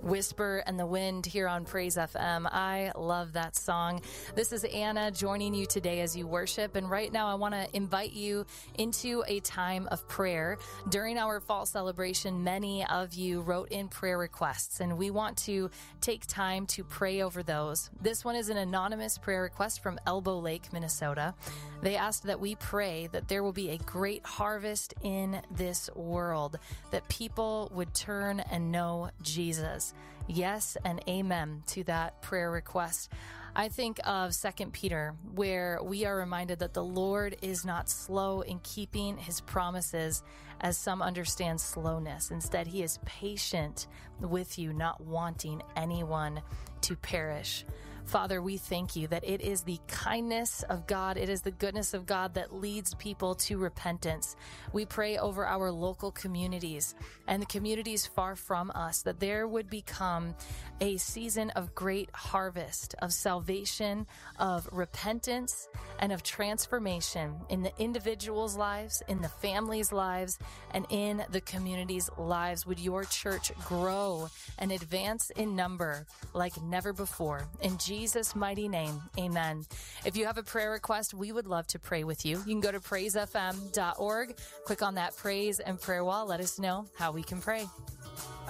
Whisper and the Wind here on Praise FM. I love that song. This is Anna joining you today as you worship. And right now I want to invite you into a time of prayer. During our fall celebration, many of you wrote in prayer requests, and we want to take time to pray over those. This one is an anonymous prayer request from Elbow Lake, Minnesota. They asked that we pray that there will be a great harvest in this world, that people would turn and know Jesus. Yes and amen to that prayer request. I think of 2 Peter, where we are reminded that the Lord is not slow in keeping his promises, as some understand slowness. Instead, he is patient with you, not wanting anyone to perish. Father, we thank you that it is the kindness of God, it is the goodness of God that leads people to repentance. We pray over our local communities and the communities far from us, that there would become a season of great harvest, of salvation, of repentance, and of transformation in the individuals' lives, in the families' lives, and in the community's lives. Would your church grow and advance in number like never before? In Jesus' mighty name, amen. If you have a prayer request, we would love to pray with you. You can go to praisefm.org, click on that praise and prayer wall. Let us know how we can pray.